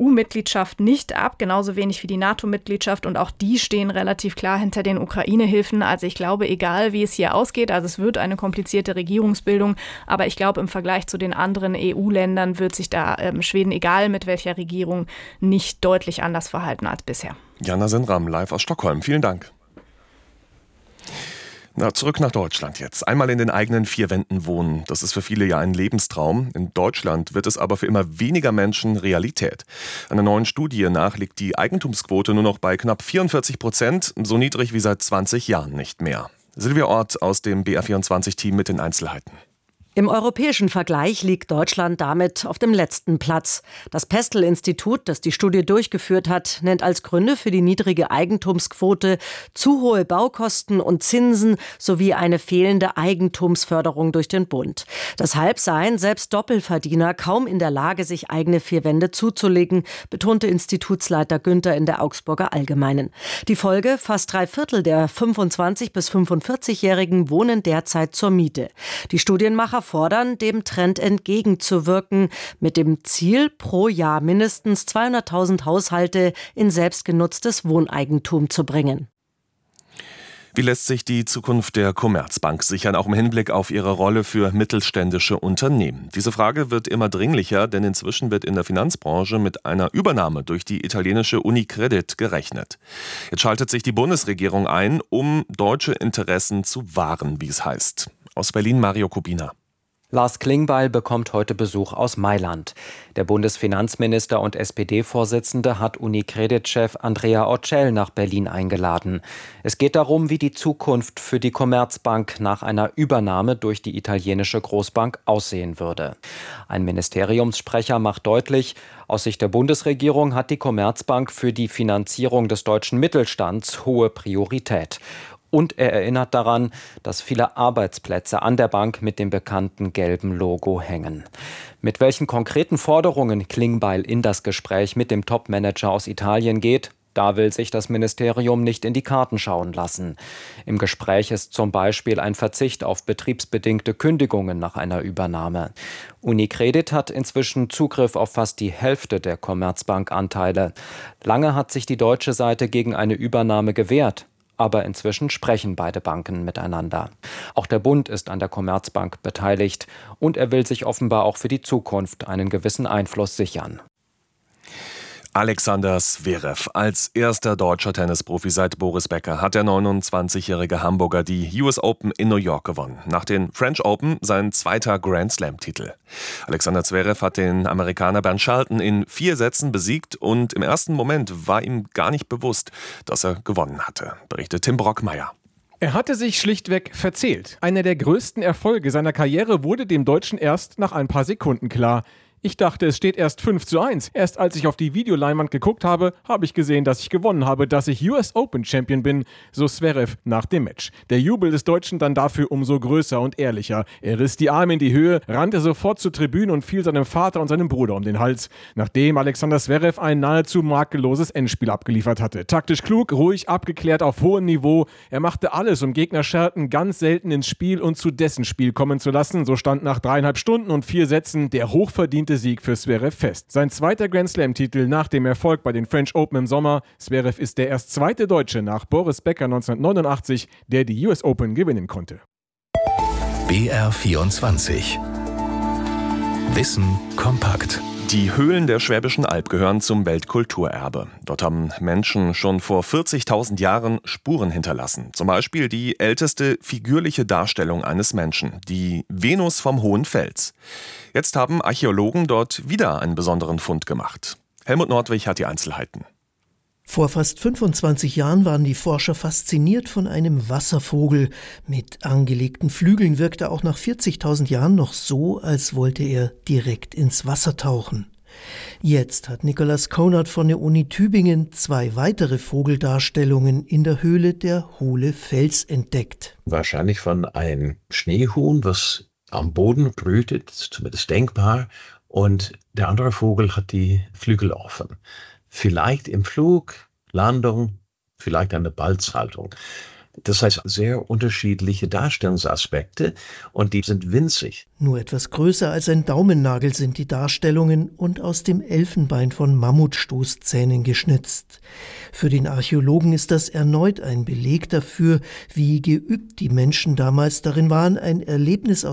EU-Mitgliedschaft nicht ab, genauso wenig wie die NATO-Mitgliedschaft. Und auch die stehen relativ klar hinter den Ukraine-Hilfen. Also ich glaube, egal wie es hier ausgeht, also es wird eine komplizierte Regierungsbildung, aber ich glaube, im Vergleich zu den anderen EU-Ländern wird sich da Schweden, egal mit welcher Regierung, nicht deutlich anders verhalten als bisher. Jana Sindram, live aus Stockholm. Vielen Dank. Zurück nach Deutschland jetzt. Einmal in den eigenen vier Wänden wohnen. Das ist für viele ja ein Lebenstraum. In Deutschland wird es aber für immer weniger Menschen Realität. Einer neuen Studie nach liegt die Eigentumsquote nur noch bei knapp 44%, so niedrig wie seit 20 Jahren nicht mehr. Silvia Ort aus dem BR24-Team mit den Einzelheiten. Im europäischen Vergleich liegt Deutschland damit auf dem letzten Platz. Das Pestel-Institut, das die Studie durchgeführt hat, nennt als Gründe für die niedrige Eigentumsquote zu hohe Baukosten und Zinsen sowie eine fehlende Eigentumsförderung durch den Bund. Deshalb seien selbst Doppelverdiener kaum in der Lage, sich eigene vier Wände zuzulegen, betonte Institutsleiter Günther in der Augsburger Allgemeinen. Die Folge: fast 3/4 der 25- bis 45-Jährigen wohnen derzeit zur Miete. Die Studienmacher fordern, dem Trend entgegenzuwirken, mit dem Ziel, pro Jahr mindestens 200.000 Haushalte in selbstgenutztes Wohneigentum zu bringen. Wie lässt sich die Zukunft der Commerzbank sichern, auch im Hinblick auf ihre Rolle für mittelständische Unternehmen? Diese Frage wird immer dringlicher, denn inzwischen wird in der Finanzbranche mit einer Übernahme durch die italienische UniCredit gerechnet. Jetzt schaltet sich die Bundesregierung ein, um deutsche Interessen zu wahren, wie es heißt. Aus Berlin Mario Kubina. Lars Klingbeil bekommt heute Besuch aus Mailand. Der Bundesfinanzminister und SPD-Vorsitzende hat UniCredit-Chef Andrea Orcel nach Berlin eingeladen. Es geht darum, wie die Zukunft für die Commerzbank nach einer Übernahme durch die italienische Großbank aussehen würde. Ein Ministeriumssprecher macht deutlich, aus Sicht der Bundesregierung hat die Commerzbank für die Finanzierung des deutschen Mittelstands hohe Priorität. Und er erinnert daran, dass viele Arbeitsplätze an der Bank mit dem bekannten gelben Logo hängen. Mit welchen konkreten Forderungen Klingbeil in das Gespräch mit dem Topmanager aus Italien geht, da will sich das Ministerium nicht in die Karten schauen lassen. Im Gespräch ist zum Beispiel ein Verzicht auf betriebsbedingte Kündigungen nach einer Übernahme. UniCredit hat inzwischen Zugriff auf fast die Hälfte der Commerzbank-Anteile. Lange hat sich die deutsche Seite gegen eine Übernahme gewehrt. Aber inzwischen sprechen beide Banken miteinander. Auch der Bund ist an der Commerzbank beteiligt und er will sich offenbar auch für die Zukunft einen gewissen Einfluss sichern. Alexander Zverev. Als erster deutscher Tennisprofi seit Boris Becker hat der 29-jährige Hamburger die US Open in New York gewonnen. Nach den French Open sein zweiter Grand Slam-Titel. Alexander Zverev hat den Amerikaner Bernd Shelton in 4 Sätzen besiegt und im ersten Moment war ihm gar nicht bewusst, dass er gewonnen hatte, berichtet Tim Brockmeier. Er hatte sich schlichtweg verzählt. Einer der größten Erfolge seiner Karriere wurde dem Deutschen erst nach ein paar Sekunden klar. Ich dachte, es steht erst 5:1. Erst als ich auf die Videoleinwand geguckt habe, habe ich gesehen, dass ich gewonnen habe, dass ich US Open Champion bin, so Zverev nach dem Match. Der Jubel des Deutschen dann dafür umso größer und ehrlicher. Er riss die Arme in die Höhe, rannte sofort zur Tribüne und fiel seinem Vater und seinem Bruder um den Hals, nachdem Alexander Zverev ein nahezu makelloses Endspiel abgeliefert hatte. Taktisch klug, ruhig, abgeklärt, auf hohem Niveau. Er machte alles, um Gegner Shelton ganz selten ins Spiel und zu dessen Spiel kommen zu lassen. So stand nach 3,5 Stunden und 4 Sätzen der hochverdiente Sieg für Zverev fest. Sein zweiter Grand Slam-Titel nach dem Erfolg bei den French Open im Sommer. Zverev ist der erst zweite Deutsche nach Boris Becker 1989, der die US Open gewinnen konnte. BR24 Wissen kompakt. Die Höhlen der Schwäbischen Alb gehören zum Weltkulturerbe. Dort haben Menschen schon vor 40.000 Jahren Spuren hinterlassen. Zum Beispiel die älteste figürliche Darstellung eines Menschen, die Venus vom Hohen Fels. Jetzt haben Archäologen dort wieder einen besonderen Fund gemacht. Helmut Nordwig hat die Einzelheiten. Vor fast 25 Jahren waren die Forscher fasziniert von einem Wasservogel. Mit angelegten Flügeln wirkte er auch nach 40.000 Jahren noch so, als wollte er direkt ins Wasser tauchen. Jetzt hat Nikolaus Konert von der Uni Tübingen 2 weitere Vogeldarstellungen in der Höhle der Hohle Fels entdeckt. Wahrscheinlich von einem Schneehuhn, was am Boden brütet, zumindest denkbar. Und der andere Vogel hat die Flügel offen. Vielleicht im Flug, Landung, vielleicht eine Balzhaltung. Das heißt, sehr unterschiedliche Darstellungsaspekte und die sind winzig. Nur etwas größer als ein Daumennagel sind die Darstellungen und aus dem Elfenbein von Mammutstoßzähnen geschnitzt. Für den Archäologen ist das erneut ein Beleg dafür, wie geübt die Menschen damals darin waren, ein Erlebnis